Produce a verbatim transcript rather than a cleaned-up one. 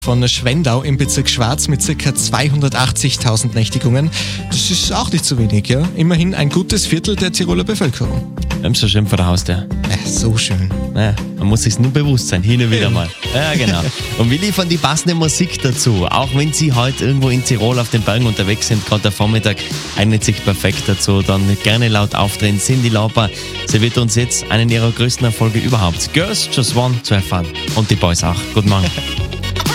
von Schwendau im Bezirk Schwarz mit ca. zweihundertachtzigtausend Nächtigungen. Das ist auch nicht so wenig, ja. Immerhin ein gutes Viertel der Tiroler Bevölkerung. Wir haben so schön vor der Haustür. Ja, so schön. Ja, man muss sich nur bewusst sein, hin und wieder mal. Ja, genau. Und wir liefern die passende Musik dazu. Auch wenn Sie heute irgendwo in Tirol auf den Bergen unterwegs sind, gerade der Vormittag eignet sich perfekt dazu. Dann gerne laut aufdrehen. Cyndi Lauper serviert uns jetzt einen ihrer größten Erfolge überhaupt. Girls Just Want zu erfahren. Und die Boys auch. Guten Morgen.